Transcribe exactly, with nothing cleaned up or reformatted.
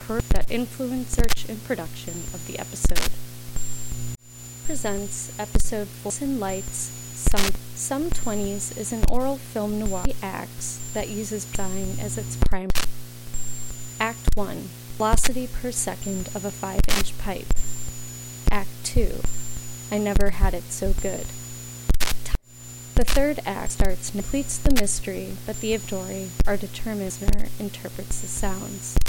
per that influence search and production of the episode. Presents episode four and Lights. Some Some Twenties is an oral film noir acts that uses design as its primary. Act one. Velocity per second of a five inch pipe. Act two. I never had it so good. The third act starts and completes the mystery, but the story, our determiner, interprets the sounds.